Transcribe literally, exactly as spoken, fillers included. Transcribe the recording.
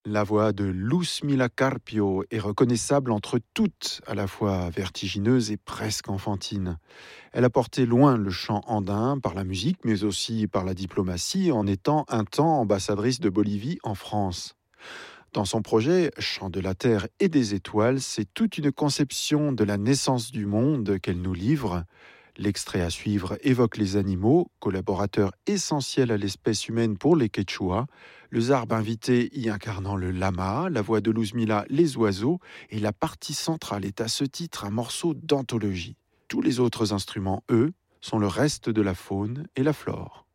La voix de Luzmila Carpio est reconnaissable entre toutes, à la fois vertigineuse et presque enfantine. Elle a porté loin le chant andin par la musique, mais aussi par la diplomatie, en étant un temps ambassadrice de Bolivie en France. Dans son projet Chant de la Terre et des Étoiles, c'est toute une conception de la naissance du monde qu'elle nous livre. L'extrait à suivre évoque les animaux, collaborateurs essentiels à l'espèce humaine pour les Quechua, le zarbe invité y incarnant le lama, la voix de Luzmila les oiseaux, et la partie centrale est à ce titre un morceau d'anthologie. Tous les autres instruments, eux, sont le reste de la faune et la flore.